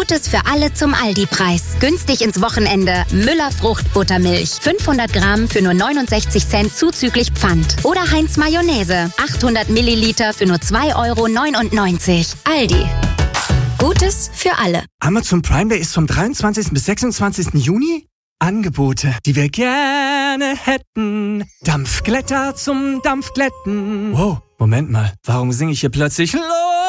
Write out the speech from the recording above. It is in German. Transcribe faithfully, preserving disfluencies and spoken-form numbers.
Gutes für alle zum Aldi-Preis. Günstig ins Wochenende. Müller Fruchtbuttermilch. fünfhundert Gramm für nur neunundsechzig Cent zuzüglich Pfand. Oder Heinz Mayonnaise. achthundert Milliliter für nur zwei Euro neunundneunzig. Aldi. Gutes für alle. Amazon Prime Day ist vom dreiundzwanzigsten bis sechsundzwanzigsten Juni. Angebote, die wir gerne hätten. Dampfglätter zum Dampfglätten. Wow, Moment mal. Warum singe ich hier plötzlich los?